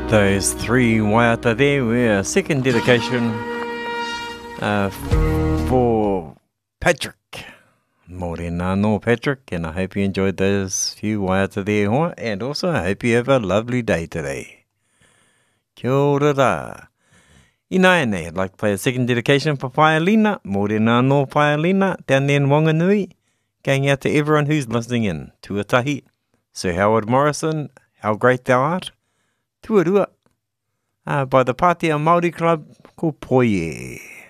Those three waiata there were a second dedication for Patrick. Morena no Patrick, and I hope you enjoyed those few waiata there, hoa? And also I hope you have a lovely day today. Kia ora rā. Inaene, I'd like to play a second dedication for Paelina, Morena no Paelina, down there in Wanganui. Going out to everyone who's listening in. Tuatahi, Sir Howard Morrison, How Great Thou Art. Tuarua, by the Pātea Māori Club, ko Poie.